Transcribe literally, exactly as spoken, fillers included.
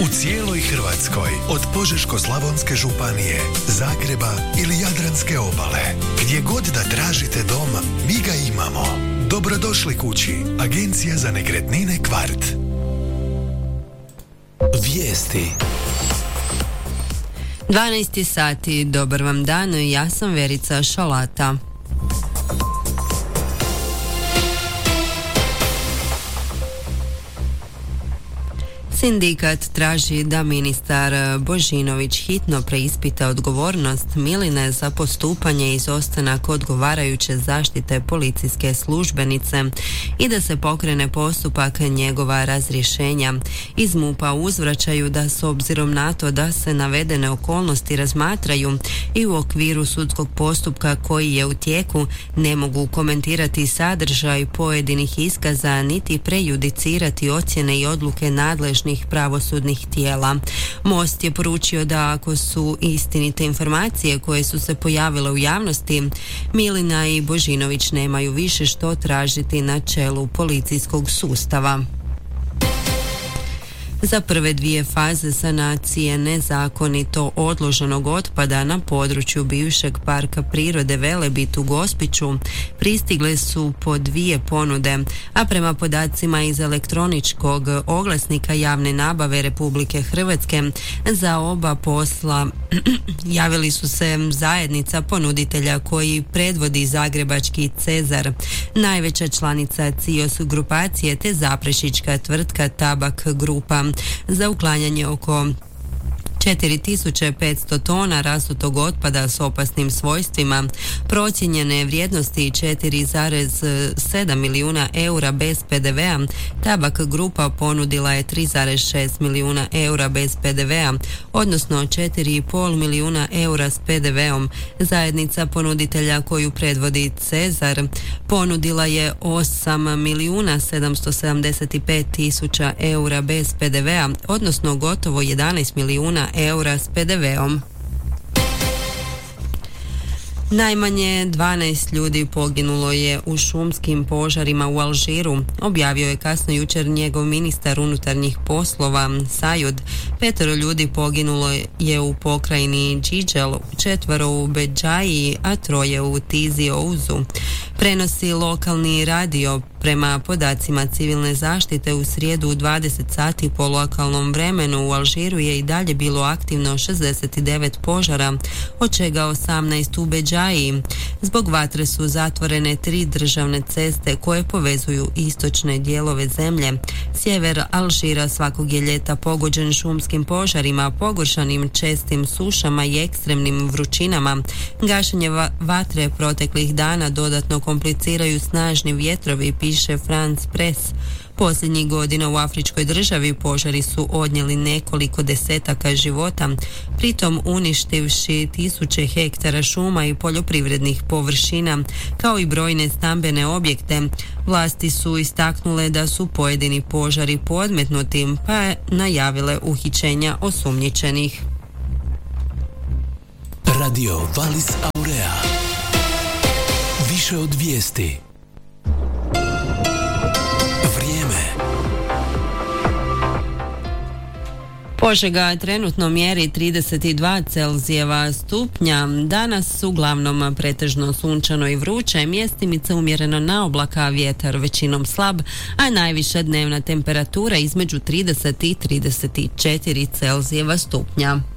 U cijeloj Hrvatskoj, od Požeško-slavonske županije, Zagreba ili Jadranske obale, gdje god da tražite dom, mi ga imamo. Dobrodošli kući, Agencija za nekretnine Kvart. Vijesti. dvanaest sati, dobar vam dan, ja sam Verica Šalata. Sindikat traži da ministar Božinović hitno preispita odgovornost Miline za postupanje i izostanak odgovarajuće zaštite policijske službenice i da se pokrene postupak njegova razrješenja. Iz MUP-a uzvraćaju da s obzirom na to da se navedene okolnosti razmatraju i u okviru sudskog postupka koji je u tijeku, ne mogu komentirati sadržaj pojedinih iskaza niti prejudicirati ocjene i odluke nadležnih pravosudnih tijela. Most je poručio da ako su istinite informacije koje su se pojavile u javnosti, Milina i Božinović nemaju više što tražiti na čelu policijskog sustava. Za prve dvije faze sanacije nezakonito odloženog otpada na području bivšeg parka prirode Velebit u Gospiću pristigle su po dvije ponude, a prema podacima iz elektroničkog oglasnika javne nabave Republike Hrvatske za oba posla javili su se zajednica ponuditelja koji predvodi zagrebački Cezar, najveća članica CIOS grupacije te zaprešička tvrtka Tabak grupa, za uklanjanje oko četiri tisuće petsto tona rasutog otpada s opasnim svojstvima procijenjene vrijednosti četiri zarez sedam milijuna eura bez pe de vea. Tabak grupa ponudila je tri zarez šest milijuna eura bez pe de vea, odnosno četiri zarez pet milijuna eura s pe de veom. Zajednica ponuditelja koju predvodi Cezar ponudila je osam milijuna sedamsto sedamdeset pet tisuća eura bez pe de vea, odnosno gotovo jedanaest milijuna eura s pe de veom. Najmanje dvanaest ljudi poginulo je u šumskim požarima u Alžiru, objavio je kasno jučer njegov ministar unutarnjih poslova Sajud. Petero ljudi poginulo je u pokrajini Džidžel, četvero u Bedžaji, a troje u Tizi Ouzu. Prenosi lokalni radio. Prema podacima civilne zaštite u srijedu u dvadeset sati po lokalnom vremenu u Alžiru je i dalje bilo aktivno šezdeset devet požara, od čega osamnaest u Bedžaji. Zbog vatre su zatvorene tri državne ceste koje povezuju istočne dijelove zemlje. Sjever Alžira svakog je ljeta pogođen šumskim požarima, pogoršanim čestim sušama i ekstremnim vrućinama. Gašenje vatre proteklih dana dodatno kompliciraju snažni vjetrovi, piše France Press. Posljednjih godina u afričkoj državi požari su odnijeli nekoliko desetaka života, pritom uništivši tisuće hektara šuma i poljoprivrednih površina, kao i brojne stambene objekte. Vlasti su istaknule da su pojedini požari podmetnuti, pa najavile uhićenja osumnjičenih. Radio Valis Aurea. Više od vijesti. Požega trenutno mjeri trideset dva Celzijeva stupnja. Danas uglavnom pretežno sunčano i vruće, mjestimice umjereno na oblaka, vjetar većinom slab, a najviša dnevna temperatura između trideset i trideset četiri Celzijeva stupnja.